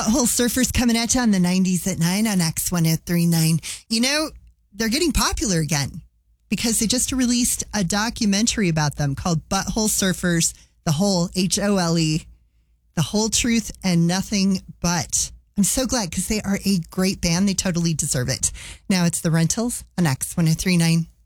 Butthole Surfers coming at you on the 90s at 9 on X1039. You know, they're getting popular again because they just released a documentary about them called Butthole Surfers, the whole, H-O-L-E, the whole truth and nothing but. I'm so glad because they are a great band. They totally deserve it. Now it's The Rentals on X1039.